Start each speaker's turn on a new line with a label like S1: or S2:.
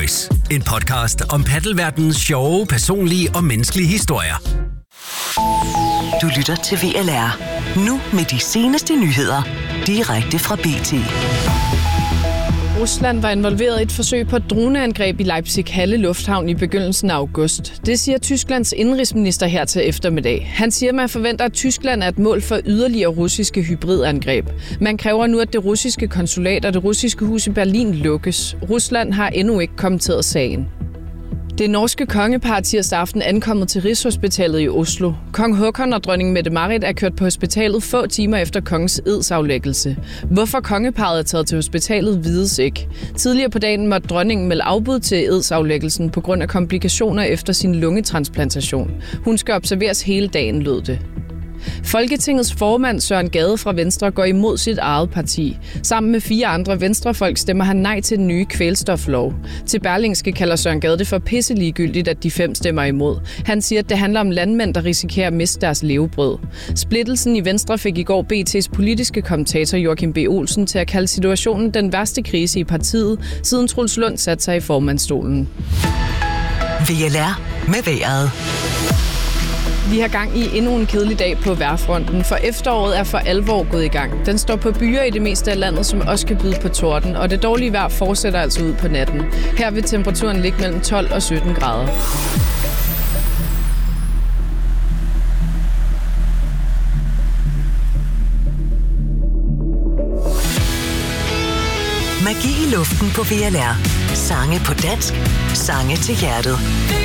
S1: Voice. En podcast om paddelverdenens sjove, personlige og menneskelige historier.
S2: Du lytter til VLR. Nu med de seneste nyheder. Direkte fra BT.
S3: Rusland var involveret i et forsøg på et droneangreb i Leipzig-Halle Lufthavn i begyndelsen af august. Det siger Tysklands indenrigsminister her til eftermiddag. Han siger, at man forventer, at Tyskland er et mål for yderligere russiske hybridangreb. Man kræver nu, at det russiske konsulat og det russiske hus i Berlin lukkes. Rusland har endnu ikke kommenteret sagen. Det norske kongepar tirsdag aften ankommet til Rigshospitalet i Oslo. Kong Håkon og dronning Mette-Marit er kørt på hospitalet få timer efter kongens edsaflæggelse. Hvorfor kongeparret er taget til hospitalet, vides ikke. Tidligere på dagen måtte dronningen melde afbud til edsaflæggelsen på grund af komplikationer efter sin lungetransplantation. Hun skal observeres hele dagen, lød det. Folketingets formand Søren Gade fra Venstre går imod sit eget parti. Sammen med 4 andre venstrefolk stemmer han nej til den nye kvælstoflov. Til Berlingske kalder Søren Gade det for pisseligegyldigt, at de 5 stemmer imod. Han siger, at det handler om landmænd, der risikerer at miste deres levebrød. Splittelsen i Venstre fik i går BT's politiske kommentator Joachim B. Olsen til at kalde situationen den værste krise i partiet, siden Truls Lund satte sig i formandsstolen.
S2: VLR med vejret.
S3: Vi har gang i endnu en kedelig dag på vejrfronten, for efteråret er for alvor gået i gang. Den står på byer i det meste af landet, som også kan byde på torden, og det dårlige vejr fortsætter altså ud på natten. Her vil temperaturen ligge mellem 12 og 17 grader.
S2: Magi i luften på VLR. Sange på dansk. Sange til hjertet.